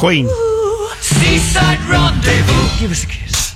Queen. Seaside Rendezvous. Give us a kiss.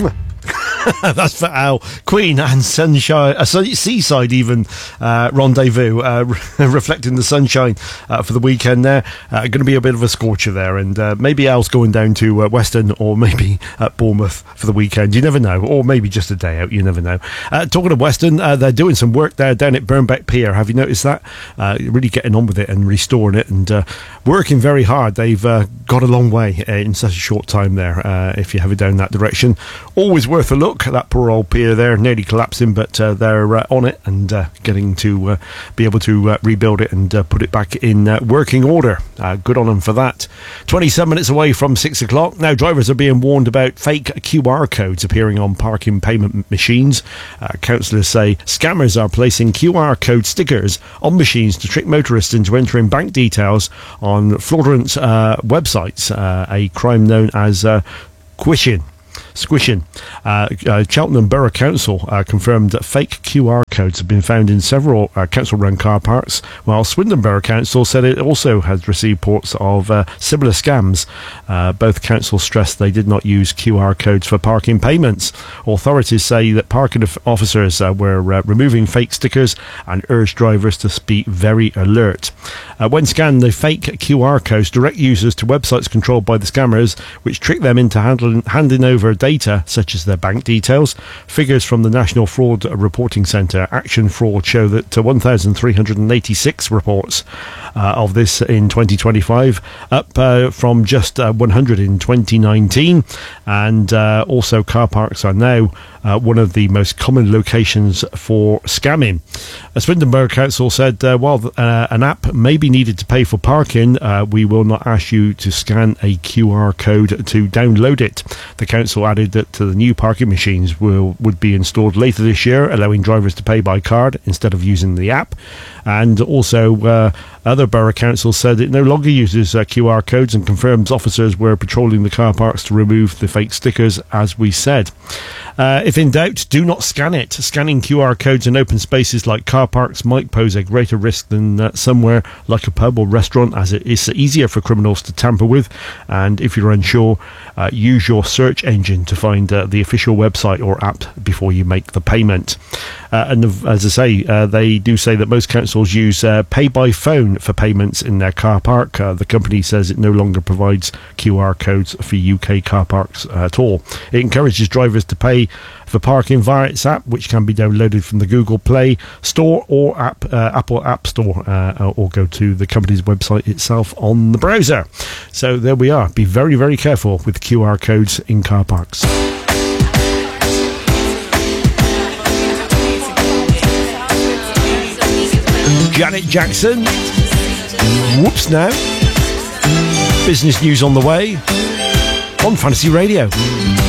That's for Al. Queen and Sunshine, Seaside even, Rendezvous, reflecting the sunshine for the weekend there. Going to be a bit of a scorcher there, and maybe Al's going down to Weston or maybe at Bournemouth for the weekend. You never know, or maybe just a day out. You never know. Talking of Weston, they're doing some work there down at Burnbeck Pier. Have you noticed that? Really getting on with it and restoring it and working very hard. They've got a long way in such a short time there. If you're heading down that direction, always worth a look. That poor old pier there, nearly collapsing, but they're on it and getting to be able to rebuild it and put it back in working order. Good on them for that. 27 minutes away from 6 o'clock. Now, drivers are being warned about fake QR codes appearing on parking payment machines. Councillors say scammers are placing QR code stickers on machines to trick motorists into entering bank details on fraudulent websites, a crime known as Squishing. Cheltenham Borough Council confirmed that fake QR codes have been found in several council-run car parks, while Swindon Borough Council said it also has received reports of similar scams. Both councils stressed they did not use QR codes for parking payments. Authorities say that parking officers were removing fake stickers and urged drivers to be very alert. When scanned, the fake QR codes direct users to websites controlled by the scammers, which trick them into handing over data such as their bank details. Figures from the National Fraud Reporting Centre Action Fraud show that 1,386 reports of this in 2025, up from just 100 in 2019. And also car parks are now one of the most common locations for scamming. Swindon Borough Council said while an app may be needed to pay for parking, we will not ask you to scan a QR code to download it. The council added that the new parking machines would be installed later this year, allowing drivers to pay by card instead of using the app. And also other borough councils said it no longer uses QR codes and confirms officers were patrolling the car parks to remove the fake stickers, as we said. If in doubt, do not scan it. Scanning QR codes in open spaces like car parks might pose a greater risk than somewhere like a pub or restaurant, as it is easier for criminals to tamper with. And if you're unsure, use your search engine to find the official website or app before you make the payment. And as I say, they do say that most councils use pay by phone for payments in their car park. The company says it no longer provides QR codes for UK car parks at all. It encourages drivers to pay for parking via its app, which can be downloaded from the Google Play Store or Apple App Store, or go to the company's website itself on the browser. So there we are. Be very, very careful with QR codes in car parks. Janet Jackson. Whoops now. Business news on the way on Fantasy Radio.